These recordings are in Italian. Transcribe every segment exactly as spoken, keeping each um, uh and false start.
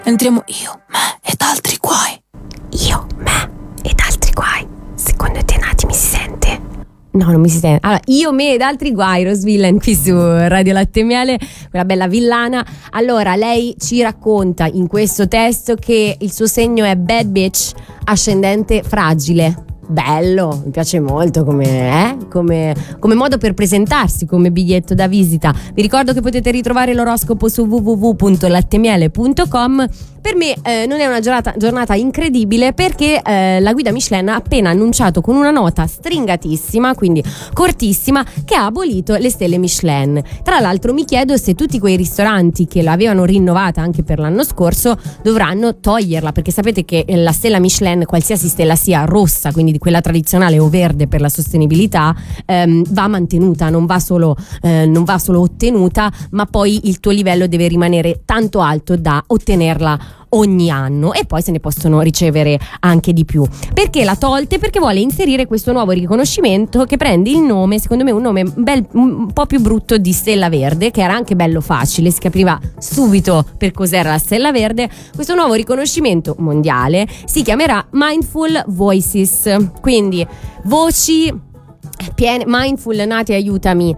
Entriamo io, me ed altri guai. Io, me ed altri guai. Secondo te un attimo si sente? No, non mi si sente. Allora, io, me ed altri guai, Rose Villain qui su Radio Latte e Miele, quella bella villana. Allora, lei ci racconta in questo testo che il suo segno è bad bitch, ascendente fragile. Bello, mi piace molto come, eh? come, come modo per presentarsi, come biglietto da visita. Vi ricordo che potete ritrovare l'oroscopo su w w w punto lattemiele punto com. Per me eh, non è una giornata, giornata incredibile perché eh, la guida Michelin ha appena annunciato con una nota stringatissima, quindi cortissima, che ha abolito le stelle Michelin. Tra l'altro mi chiedo se tutti quei ristoranti che l'avevano rinnovata anche per l'anno scorso dovranno toglierla, perché sapete che la stella Michelin, qualsiasi stella sia rossa, quindi di quella tradizionale o verde per la sostenibilità, ehm, va mantenuta, non va solo eh, non va solo ottenuta, ma poi il tuo livello deve rimanere tanto alto da ottenerla ogni anno, e poi se ne possono ricevere anche di più. Perché l'ha tolte? Perché vuole inserire questo nuovo riconoscimento che prende il nome, secondo me un nome bel, un po' più brutto, di Stella Verde, che era anche bello facile, si capiva subito per cos'era la Stella Verde. Questo nuovo riconoscimento mondiale si chiamerà Mindful Voices, quindi voci piene, mindful, Nati aiutami,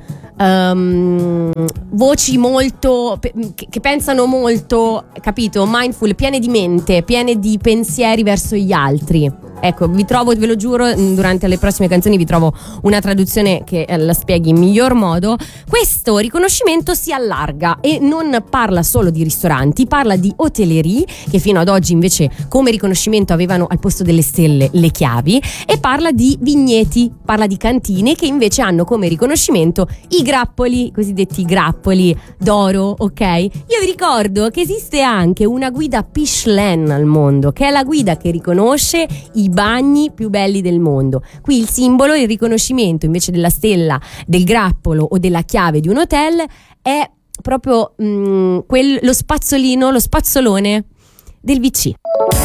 Um, voci molto pe- che pensano molto, capito? Mindful, piene di mente, piene di pensieri verso gli altri. Ecco, vi trovo, ve lo giuro, durante le prossime canzoni vi trovo una traduzione che la spieghi in miglior modo. Questo riconoscimento si allarga e non parla solo di ristoranti, parla di hotellerie, che fino ad oggi invece come riconoscimento avevano al posto delle stelle le chiavi, e parla di vigneti, parla di cantine che invece hanno come riconoscimento i grappoli, cosiddetti grappoli d'oro, ok? Io vi ricordo che esiste anche una guida Michelin al mondo, che è la guida che riconosce i bagni più belli del mondo. Qui il simbolo, il riconoscimento invece della stella, del grappolo o della chiave di un hotel, è proprio mh, quel, lo spazzolino, lo spazzolone del V C.